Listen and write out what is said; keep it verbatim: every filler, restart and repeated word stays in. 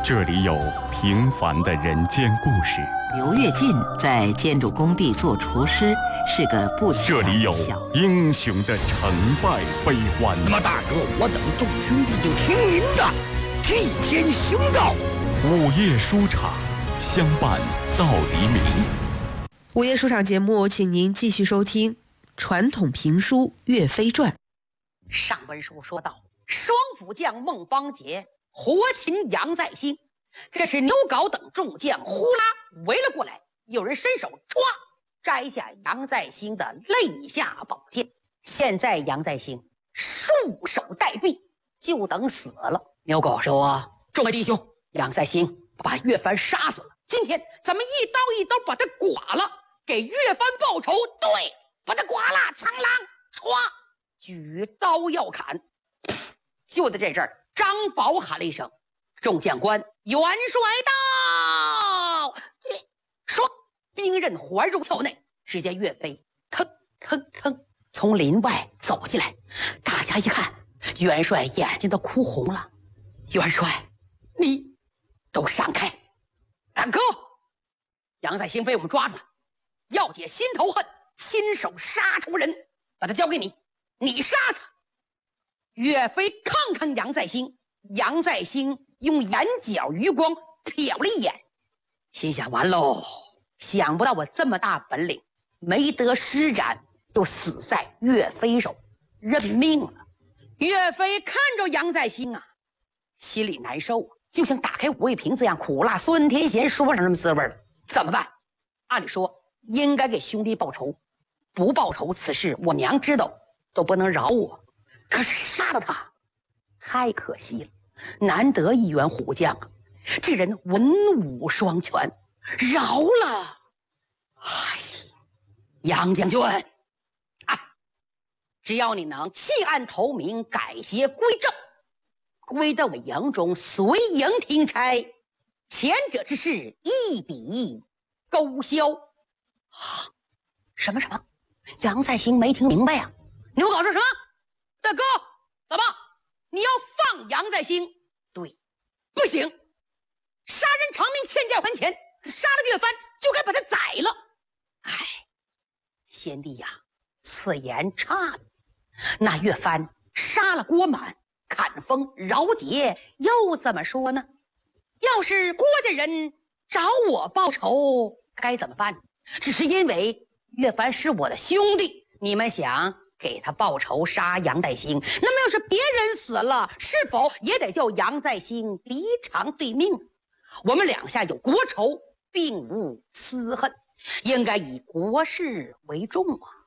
这里有平凡的人间故事， 刘跃进在建筑工地做厨师，是个不起眼的小。 这里有英雄的成败悲欢。 那么大哥，我等众兄弟就听您的，替天行道。 午夜书场，相伴到黎明。 午夜书场节目，请您继续收听传统评书《岳飞传》。 上文书说到，双辅将孟邦杰活擒杨再兴，这时牛皋等众将呼啦围了过来，有人伸手歘摘下杨再兴的肋下宝剑。现在杨再兴束手待毙，就等死了。牛皋说：众位弟兄，杨再兴把岳帆杀死了，今天咱们一刀一刀把他剐了，给岳帆报仇。对，把他剐了，苍狼歘举刀要砍。就在这阵儿，张宝喊了一声：众将官，元帅到！说兵刃环入鞘内，只见岳飞腾腾腾从林外走进来。大家一看，元帅眼睛都哭红了。元帅，你都闪开！大哥，杨再兴被我们抓住了，要解心头恨，亲手杀出人，把他交给你，你杀他。岳飞看看杨再兴，杨再兴用眼角余光瞟了一眼，心想完喽，想不到我这么大本领，没得施展就死在岳飞手，认命了。岳飞看着杨再兴啊，心里难受啊，就像打开五味瓶子一样，苦辣酸甜咸说不上什么滋味了。怎么办？按理说应该给兄弟报仇，不报仇此事我娘知道都不能饶我，可是杀了他太可惜了，难得一员虎将，这人文武双全，饶了。哎，杨将军啊，只要你能弃暗投明，改邪归正，归到我营中随营听差，前者之事一笔勾销。啊，什么什么？杨再兴没听明白啊。牛皋说什么？大哥，怎么你要放杨再兴？对，不行，杀人偿命，欠债还钱，杀了岳帆就该把他宰了。哎，先帝呀，此言差了。那岳帆杀了郭满，砍封饶节，又怎么说呢？要是郭家人找我报仇，该怎么办？只是因为岳帆是我的兄弟，你们想给他报仇杀杨再兴，那么要是别人死了，是否也得叫杨再兴离场对命？我们两下有国仇，并无私恨，应该以国事为重啊。